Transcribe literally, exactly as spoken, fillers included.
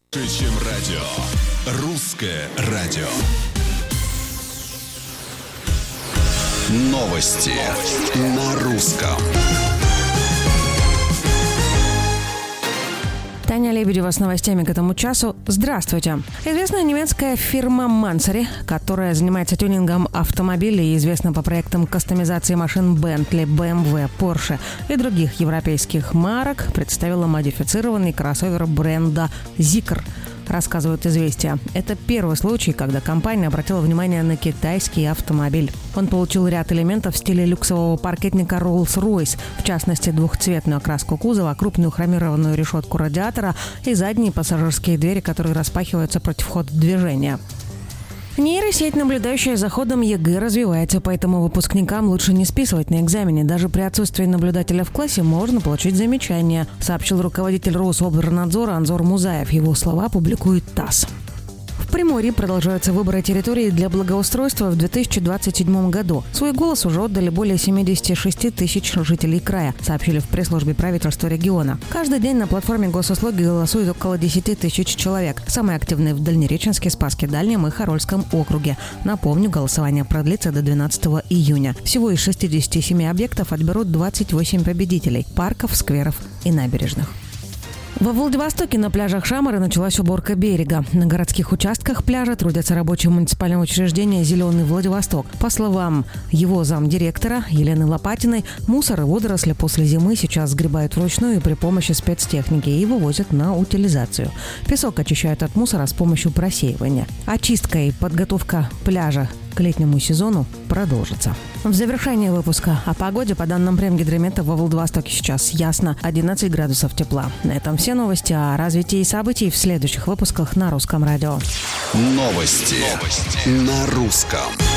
Чем радио. Русское радио. Новости на русском. Таня Лебедева с новостями к этому часу. Здравствуйте. Известная немецкая фирма Mansory, которая занимается тюнингом автомобилей и известна по проектам кастомизации машин Bentley, бэ эм вэ, Porsche и других европейских марок, представила модифицированный кроссовер бренда Zeekr. Рассказывают «Известия». Это первый случай, когда компания обратила внимание на китайский автомобиль. Он получил ряд элементов в стиле люксового паркетника Rolls-Royce, в частности, двухцветную окраску кузова, крупную хромированную решетку радиатора и задние пассажирские двери, которые распахиваются против хода движения. Нейросеть, наблюдающая за ходом ЕГЭ, развивается, поэтому выпускникам лучше не списывать на экзамене. Даже при отсутствии наблюдателя в классе можно получить замечание, сообщил руководитель Рособорнадзора Анзор Музаев. Его слова публикует ТАСС. В Приморье продолжаются выборы территории для благоустройства в две тысячи двадцать седьмом году. Свой голос уже отдали более семьдесят шесть тысяч жителей края, сообщили в пресс-службе правительства региона. Каждый день на платформе госуслуги голосуют около десяти тысяч человек. Самые активные в Дальнереченске, Спасске Дальнем и Харольском округе. Напомню, голосование продлится до двенадцатого июня. Всего из шестидесяти семи объектов отберут двадцать восемь победителей – парков, скверов и набережных. Во Владивостоке на пляжах Шамары началась уборка берега. На городских участках пляжа трудятся рабочие муниципального учреждения «Зеленый Владивосток». По словам его замдиректора Елены Лопатиной, мусор и водоросли после зимы сейчас сгребают вручную при помощи спецтехники и вывозят на утилизацию. Песок очищают от мусора с помощью просеивания. Очистка и подготовка пляжа к летнему сезону продолжится. В завершение выпуска о погоде, по данным Премгидромета, во Владивостоке сейчас ясно, одиннадцать градусов тепла. На этом все новости о развитии событий в следующих выпусках на Русском радио. Новости, Новости. на русском.